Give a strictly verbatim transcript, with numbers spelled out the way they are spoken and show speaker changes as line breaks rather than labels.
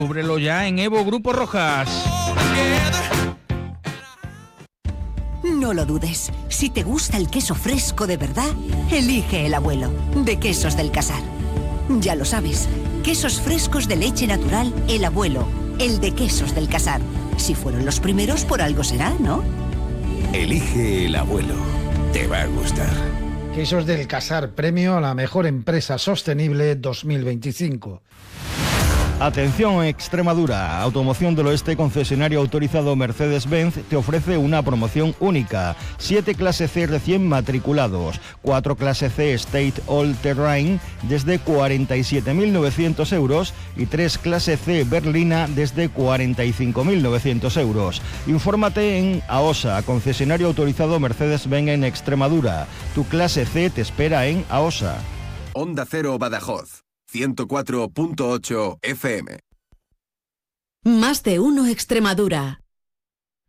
Cúbrelo ya en Evo Grupo Rojas.
No lo dudes. Si te gusta el queso fresco de verdad, elige El Abuelo, de Quesos del Casar. Ya lo sabes, quesos frescos de leche natural, El Abuelo, el de Quesos del Casar. Si fueron los primeros, por algo será, ¿no?
Elige El Abuelo. Te va a gustar.
Quesos del Casar, premio a la mejor empresa sostenible dos mil veinticinco.
Atención Extremadura, Automoción del Oeste, concesionario autorizado Mercedes-Benz, te ofrece una promoción única. siete clase C recién matriculados, cuatro clase C State All Terrain desde cuarenta y siete mil novecientos euros y tres clase C berlina desde cuarenta y cinco mil novecientos euros. Infórmate en AOSA, concesionario autorizado Mercedes-Benz en Extremadura. Tu clase C te espera en AOSA.
Onda Cero Badajoz. ciento cuatro punto ocho F M.
Más de uno Extremadura.